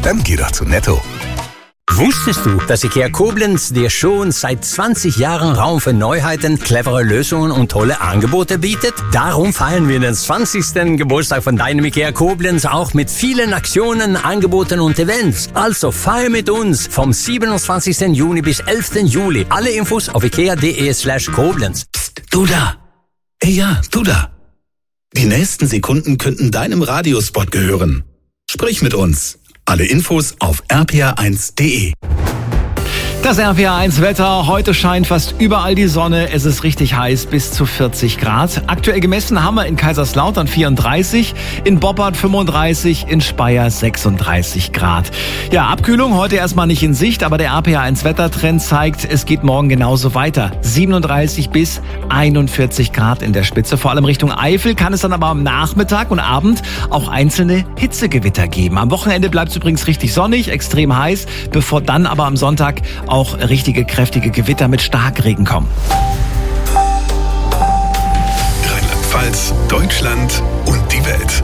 Dann geh doch zu Netto. Wusstest du, dass IKEA Koblenz dir schon seit 20 Jahren Raum für Neuheiten, clevere Lösungen und tolle Angebote bietet? Darum feiern wir den 20. Geburtstag von deinem IKEA Koblenz auch mit vielen Aktionen, Angeboten und Events. Also feier mit uns vom 27. Juni bis 11. Juli. Alle Infos auf ikea.de/Koblenz. Psst, du da. Ja, du da. Die nächsten Sekunden könnten deinem Radiospot gehören. Sprich mit uns. Alle Infos auf rpa1.de. Das RPA1-Wetter. Heute scheint fast überall die Sonne. Es ist richtig heiß, bis zu 40 Grad. Aktuell gemessen haben wir in Kaiserslautern 34, in Boppard 35, in Speyer 36 Grad. Ja, Abkühlung heute erstmal nicht in Sicht, aber der RPA1-Wettertrend zeigt, es geht morgen genauso weiter. 37 bis 41 Grad in der Spitze. Vor allem Richtung Eifel kann es dann aber am Nachmittag und Abend auch einzelne Hitzegewitter geben. Am Wochenende bleibt es übrigens richtig sonnig, extrem heiß, bevor dann aber am Sonntag auch richtige, kräftige Gewitter mit Starkregen kommen. Rheinland-Pfalz, Deutschland und die Welt.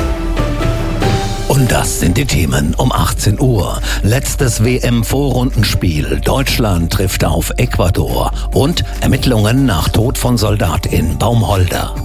Und das sind die Themen um 18 Uhr. Letztes WM-Vorrundenspiel. Deutschland trifft auf Ecuador. Und Ermittlungen nach Tod von Soldat in Baumholder.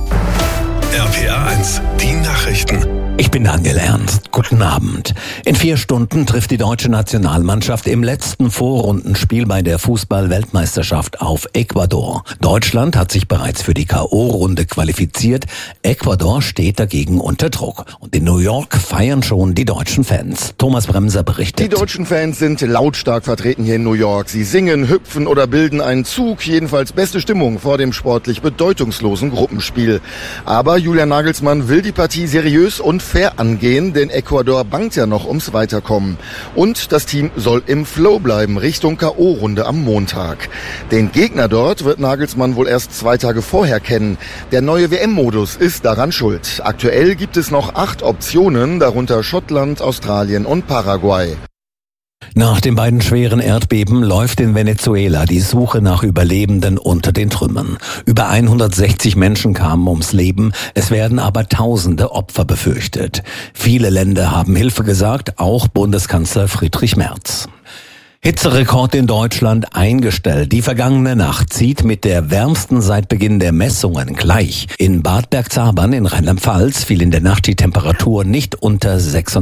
RPA1, die Nachrichten. Ich bin Daniel Ernst. Guten Abend. In 4 Stunden trifft die deutsche Nationalmannschaft im letzten Vorrundenspiel bei der Fußball-Weltmeisterschaft auf Ecuador. Deutschland hat sich bereits für die K.O.-Runde qualifiziert. Ecuador steht dagegen unter Druck. Und in New York feiern schon die deutschen Fans. Thomas Bremser berichtet. Die deutschen Fans sind lautstark vertreten hier in New York. Sie singen, hüpfen oder bilden einen Zug. Jedenfalls beste Stimmung vor dem sportlich bedeutungslosen Gruppenspiel. Aber Julian Nagelsmann will die Partie seriös und fair angehen, denn Ecuador bangt ja noch ums Weiterkommen. Und das Team soll im Flow bleiben, Richtung K.O.-Runde am Montag. Den Gegner dort wird Nagelsmann wohl erst 2 Tage vorher kennen. Der neue WM-Modus ist daran schuld. Aktuell gibt es noch 8 Optionen, darunter Schottland, Australien und Paraguay. Nach den beiden schweren Erdbeben läuft in Venezuela die Suche nach Überlebenden unter den Trümmern. Über 160 Menschen kamen ums Leben, es werden aber tausende Opfer befürchtet. Viele Länder haben Hilfe gesagt, auch Bundeskanzler Friedrich Merz. Hitzerekord in Deutschland eingestellt. Die vergangene Nacht zieht mit der wärmsten seit Beginn der Messungen gleich. In Bad Bergzabern in Rheinland-Pfalz fiel in der Nacht die Temperatur nicht unter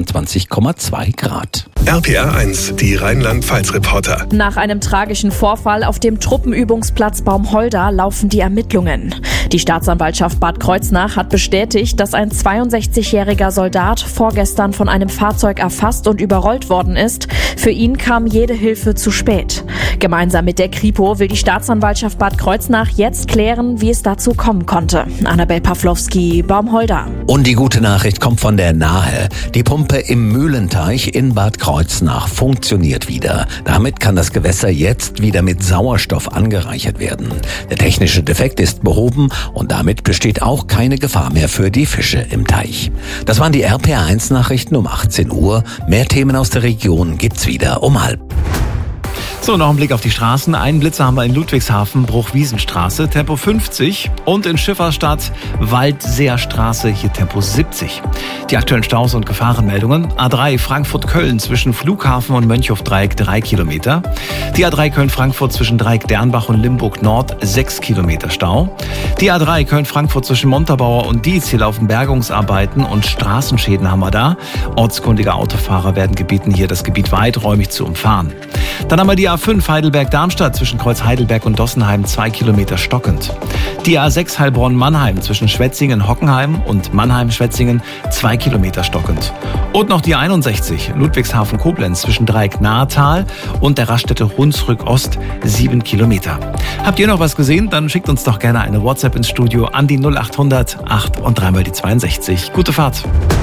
26,2 Grad. RPA1, die Rheinland-Pfalz-Reporter. Nach einem tragischen Vorfall auf dem Truppenübungsplatz Baumholder laufen die Ermittlungen. Die Staatsanwaltschaft Bad Kreuznach hat bestätigt, dass ein 62-jähriger Soldat vorgestern von einem Fahrzeug erfasst und überrollt worden ist. Für ihn kam jede Hilfe zu spät. Gemeinsam mit der Kripo will die Staatsanwaltschaft Bad Kreuznach jetzt klären, wie es dazu kommen konnte. Annabel Pawlowski, Baumholder. Und die gute Nachricht kommt von der Nahe. Die Pumpe im Mühlenteich in Bad Kreuznach funktioniert wieder. Damit kann das Gewässer jetzt wieder mit Sauerstoff angereichert werden. Der technische Defekt ist behoben und damit besteht auch keine Gefahr mehr für die Fische im Teich. Das waren die RPA1-Nachrichten um 18 Uhr. Mehr Themen aus der Region gibt's wieder um 12:30. So, noch ein Blick auf die Straßen. Einen Blitzer haben wir in Ludwigshafen, Bruch-Wiesenstraße, Tempo 50. Und in Schifferstadt, Waldseerstraße, hier Tempo 70. Die aktuellen Staus und Gefahrenmeldungen. A3 Frankfurt-Köln zwischen Flughafen und Mönchhof-Dreieck 3 Kilometer. Die A3 Köln-Frankfurt zwischen Dreieck-Dernbach und Limburg-Nord 6 Kilometer Stau. Die A3 Köln-Frankfurt zwischen Montabaur und Dietz, hier laufen Bergungsarbeiten und Straßenschäden haben wir da. Ortskundige Autofahrer werden gebeten, hier das Gebiet weiträumig zu umfahren. Dann haben wir die A5 Heidelberg-Darmstadt zwischen Kreuz Heidelberg und Dossenheim 2 Kilometer stockend. Die A6 Heilbronn-Mannheim zwischen Schwetzingen-Hockenheim und Mannheim-Schwetzingen 2 Kilometer stockend. Und noch die 61 Ludwigshafen-Koblenz zwischen Dreieck-Nahetal und der Raststätte Hunsrück-Ost 7 Kilometer. Habt ihr noch was gesehen? Dann schickt uns doch gerne eine WhatsApp ins Studio an die 0800 8 und 3 mal die 62. Gute Fahrt.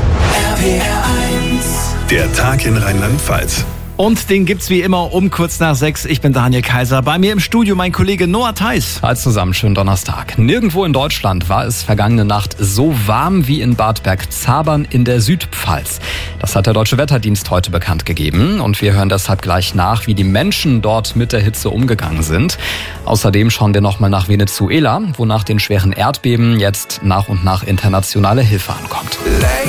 Der Tag in Rheinland-Pfalz. Und den gibt's wie immer um kurz nach 6. Ich bin Daniel Kaiser. Bei mir im Studio mein Kollege Noah Theis. Hi zusammen, schönen Donnerstag. Nirgendwo in Deutschland war es vergangene Nacht so warm wie in Bad Bergzabern in der Südpfalz. Das hat der Deutsche Wetterdienst heute bekannt gegeben. Und wir hören deshalb gleich nach, wie die Menschen dort mit der Hitze umgegangen sind. Außerdem schauen wir nochmal nach Venezuela, wo nach den schweren Erdbeben jetzt nach und nach internationale Hilfe ankommt.